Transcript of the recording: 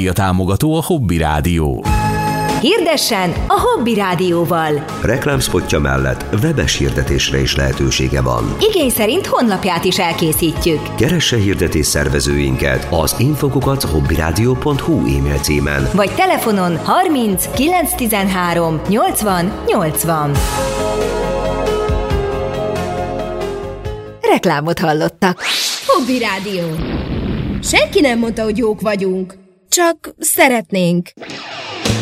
támogató a Hobby Rádió. Hirdessen a Hobby Rádióval! Reklámszpotja mellett webes hirdetésre is lehetősége van. Igény szerint honlapját is elkészítjük. Keresse hirdetés szervezőinket az info@hobbyradio.hu e-mail címen. Vagy telefonon 30 913 80 80. Reklámot hallottak. Hobby Rádió. Senki nem mondta, hogy jók vagyunk. Csak szeretnénk.